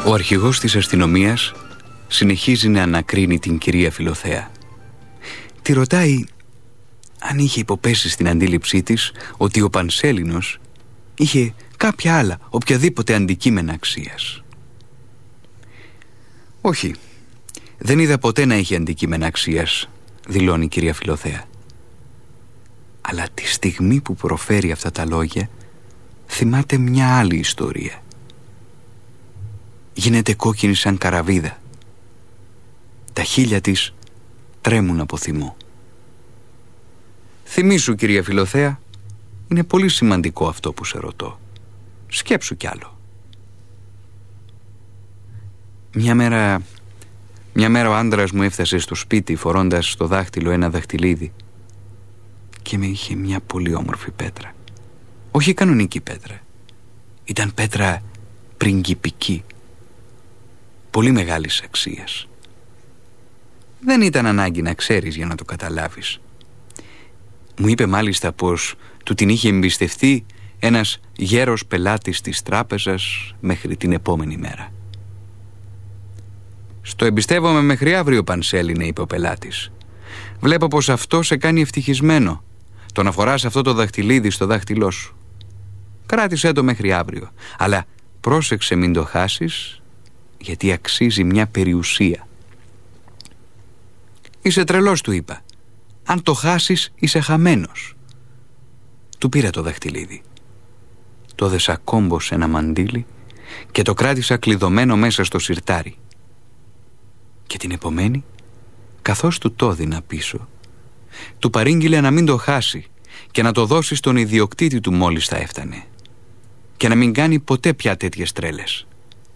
Ο αρχηγός της αστυνομίας συνεχίζει να ανακρίνει την κυρία Φιλοθέα. Τη ρωτάει αν είχε υποπέσει στην αντίληψή της ότι ο Πανσέλινος είχε κάποια άλλα, οποιαδήποτε αντικείμενα αξίας. «Όχι, δεν είδα ποτέ να είχε αντικείμενα αξίας», δηλώνει η κυρία Φιλοθέα. Αλλά τη στιγμή που προφέρει αυτά τα λόγια θυμάται μια άλλη ιστορία. Γίνεται κόκκινη σαν καραβίδα. Τα χείλια της τρέμουν από θυμό. «Θυμήσου, κυρία Φιλοθέα, είναι πολύ σημαντικό αυτό που σε ρωτώ. Σκέψου κι άλλο». Μια μέρα ο άντρας μου έφτασε στο σπίτι φορώντας στο δάχτυλο ένα δαχτυλίδι και με είχε μια πολύ όμορφη πέτρα. Όχι κανονική πέτρα. Ήταν πέτρα πριγκιπική, πολύ μεγάλης αξίας. Δεν ήταν ανάγκη να ξέρεις για να το καταλάβεις. Μου είπε μάλιστα πως του την είχε εμπιστευτεί ένας γέρος πελάτης της τράπεζας μέχρι την επόμενη μέρα. «Στο εμπιστεύομαι μέχρι αύριο, Πανσέλινε», είπε ο πελάτης. «Βλέπω πως αυτό σε κάνει ευτυχισμένο, το να φοράς αυτό το δαχτυλίδι στο δάχτυλό σου. Κράτησέ το μέχρι αύριο, αλλά πρόσεξε μην το χάσεις, γιατί αξίζει μια περιουσία». «Είσαι τρελός», του είπα. «Αν το χάσεις είσαι χαμένος». Του πήρα το δαχτυλίδι, το δέσα κόμπο σε ένα μαντίλι και το κράτησα κλειδωμένο μέσα στο σιρτάρι. Και την επομένη, καθώς του το έδινα πίσω, του παρήγγειλε να μην το χάσει και να το δώσει στον ιδιοκτήτη του μόλις θα έφτανε και να μην κάνει ποτέ πια τέτοιες τρέλες.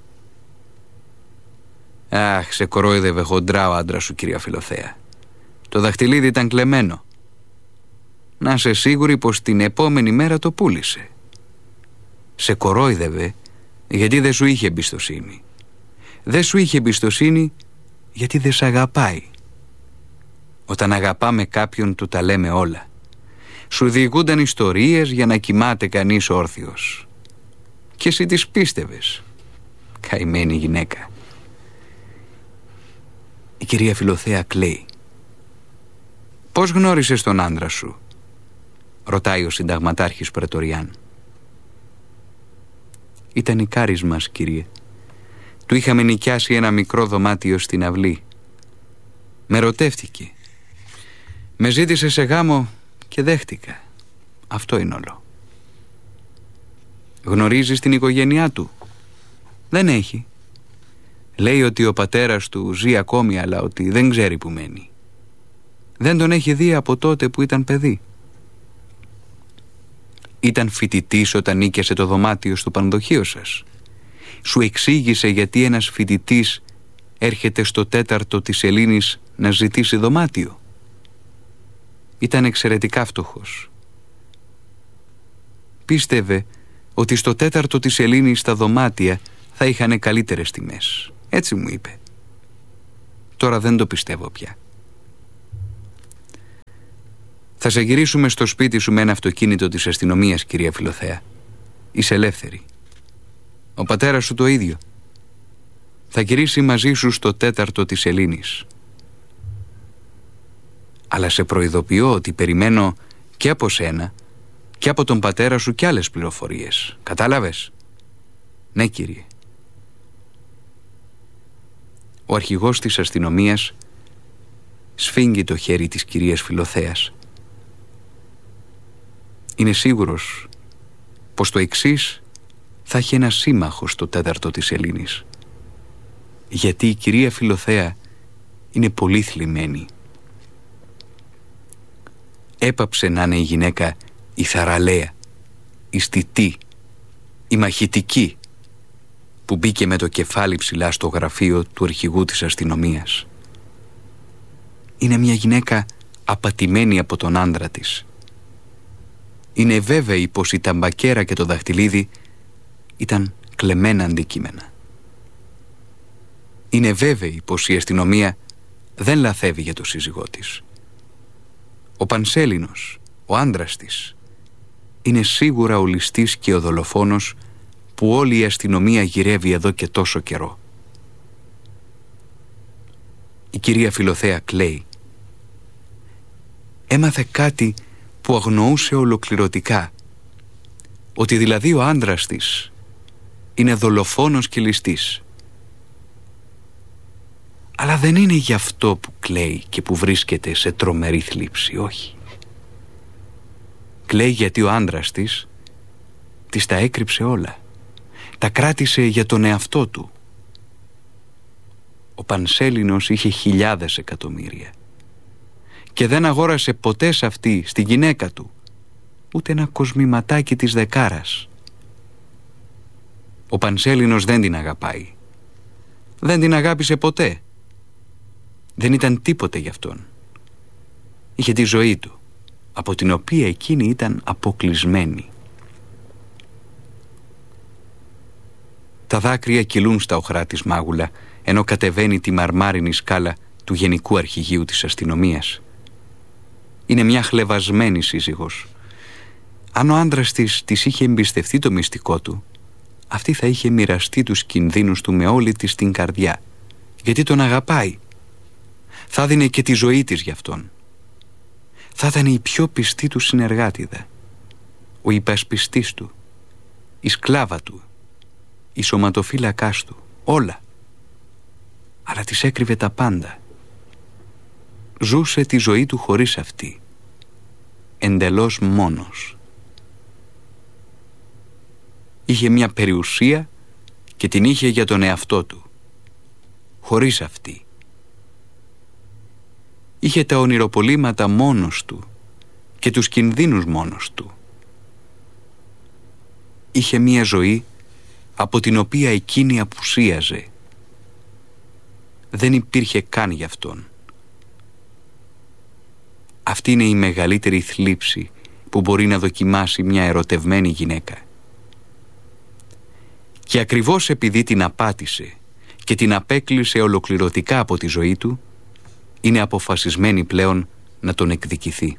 «Αχ, σε κορόιδευε χοντρά ο άντρας σου, κυρία Φιλοθέα. Το δαχτυλίδι ήταν κλεμμένο. Να είσαι σίγουρη πως την επόμενη μέρα το πούλησε. Σε κορόιδευε γιατί δεν σου είχε εμπιστοσύνη. Δεν σου είχε εμπιστοσύνη γιατί δεν σ' αγαπάει. Όταν αγαπάμε κάποιον του τα λέμε όλα. Σου διηγούνταν ιστορίες για να κοιμάται κανείς όρθιος. Και εσύ τις πίστευες. Καημένη γυναίκα». Η κυρία Φιλοθέα κλαίει. «Πώς γνώρισες τον άντρα σου?» ρωτάει ο συνταγματάρχης Πρετοριάν. «Ήταν ικάρης μας, κύριε. Του είχαμε νοικιάσει ένα μικρό δωμάτιο στην αυλή. Με ερωτεύτηκε. Με ζήτησε σε γάμο και δέχτηκα. Αυτό είναι όλο». «Γνωρίζεις την οικογένειά του?» «Δεν έχει. Λέει ότι ο πατέρας του ζει ακόμη, αλλά ότι δεν ξέρει που μένει. Δεν τον έχει δει από τότε που ήταν παιδί». «Ήταν φοιτητής όταν νίκιασε το δωμάτιο στο πανδοχείο σας? Σου εξήγησε γιατί ένας φοιτητής έρχεται στο 4ο της Ελλήνης να ζητήσει δωμάτιο?» «Ήταν εξαιρετικά φτωχός. Πίστευε ότι στο 4ο της Ελλήνης τα δωμάτια θα είχαν καλύτερες τιμές. Έτσι μου είπε. Τώρα δεν το πιστεύω πια». «Θα σε γυρίσουμε στο σπίτι σου με ένα αυτοκίνητο της αστυνομίας, κυρία Φιλοθέα. Είσαι ελεύθερη. Ο πατέρας σου το ίδιο. Θα γυρίσει μαζί σου στο 4ο της Ελλήνης. Αλλά σε προειδοποιώ ότι περιμένω και από σένα και από τον πατέρα σου κι άλλες πληροφορίες. Κατάλαβες?» «Ναι, κύριε». Ο αρχηγός της αστυνομίας σφίγγει το χέρι της κυρίας Φιλοθέας. Είναι σίγουρος πως το εξής θα έχει ένα σύμμαχο στο 4ο της Ελλήνης. Γιατί η κυρία Φιλοθέα είναι πολύ θλιμμένη. Έπαψε να είναι η γυναίκα η θαραλέα, η στιτή, η μαχητική που μπήκε με το κεφάλι ψηλά στο γραφείο του αρχηγού της αστυνομίας. Είναι μια γυναίκα απατημένη από τον άντρα της. Είναι βέβαιη πως η ταμπακέρα και το δαχτυλίδι ήταν κλεμμένα αντικείμενα. Είναι βέβαιη πως η αστυνομία δεν λαθεύει για το σύζυγό της. Ο Πανσέλινος, ο άντρας της, είναι σίγουρα ο ληστής και ο δολοφόνος που όλη η αστυνομία γυρεύει εδώ και τόσο καιρό. Η κυρία Φιλοθέα κλαίει. Έμαθε κάτι που αγνοούσε ολοκληρωτικά, ότι δηλαδή ο άντρας της είναι δολοφόνος και ληστής. Αλλά δεν είναι γι' αυτό που κλαίει και που βρίσκεται σε τρομερή θλίψη, όχι. Κλαίει γιατί ο άντρας της τα έκρυψε όλα. Τα κράτησε για τον εαυτό του. Ο Πανσέλινος είχε χιλιάδες εκατομμύρια και δεν αγόρασε ποτέ σε αυτή, στη γυναίκα του, ούτε ένα κοσμηματάκι της δεκάρας. Ο Πανσέλινος δεν την αγαπάει. Δεν την αγάπησε ποτέ. Δεν ήταν τίποτε γι' αυτόν. Είχε τη ζωή του, από την οποία εκείνη ήταν αποκλεισμένη. Τα δάκρυα κυλούν στα οχρά της Μάγουλα, ενώ κατεβαίνει τη μαρμάρινη σκάλα του Γενικού Αρχηγείου της Αστυνομίας. Είναι μια χλευασμένη σύζυγος. Αν ο άντρας της είχε εμπιστευτεί το μυστικό του, αυτή θα είχε μοιραστεί τους κινδύνους του με όλη της την καρδιά, γιατί τον αγαπάει. Θα δίνε και τη ζωή της γι' αυτόν. Θα ήταν η πιο πιστή του συνεργάτιδα, ο υπασπιστής του, η σκλάβα του, η σωματοφύλακάς του, όλα. Αλλά της έκρυβε τα πάντα. Ζούσε τη ζωή του χωρίς αυτή, εντελώς μόνος. Είχε μια περιουσία και την είχε για τον εαυτό του, χωρίς αυτή. Είχε τα ονειροπολίματα μόνος του και τους κινδύνους μόνος του. Είχε μια ζωή από την οποία εκείνη απουσίαζε. Δεν υπήρχε καν γι' αυτόν. Αυτή είναι η μεγαλύτερη θλίψη που μπορεί να δοκιμάσει μια ερωτευμένη γυναίκα. Και ακριβώς επειδή την απάτησε και την απέκλεισε ολοκληρωτικά από τη ζωή του, είναι αποφασισμένη πλέον να τον εκδικηθεί.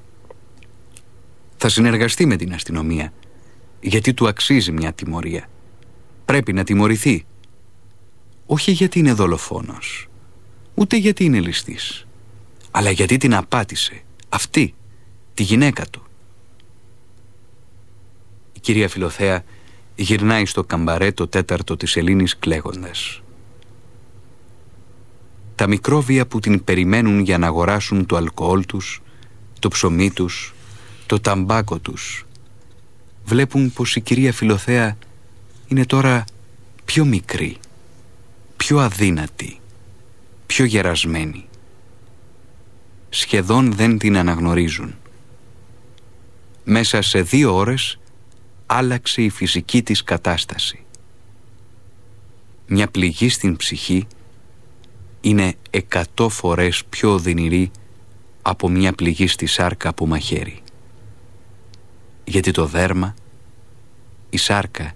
Θα συνεργαστεί με την αστυνομία, γιατί του αξίζει μια τιμωρία. Πρέπει να τιμωρηθεί. Όχι γιατί είναι δολοφόνος, ούτε γιατί είναι ληστής, αλλά γιατί την απάτησε, αυτή, τη γυναίκα του. Η κυρία Φιλοθέα γυρνάει στο καμπαρέ το τέταρτο της Ελλήνης κλαίγοντας. Τα μικρόβια που την περιμένουν για να αγοράσουν το αλκοόλ τους, το ψωμί τους, το ταμπάκο τους, βλέπουν πως η κυρία Φιλοθέα είναι τώρα πιο μικρή, πιο αδύνατη, πιο γερασμένη. Σχεδόν δεν την αναγνωρίζουν. Μέσα σε 2 ώρες άλλαξε η φυσική της κατάσταση. Μια πληγή στην ψυχή είναι 100 φορές πιο οδυνηρή από μια πληγή στη σάρκα από μαχαίρι. Γιατί το δέρμα, η σάρκα,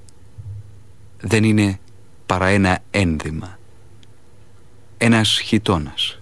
δεν είναι παρά ένα ένδυμα, ένας χιτώνας.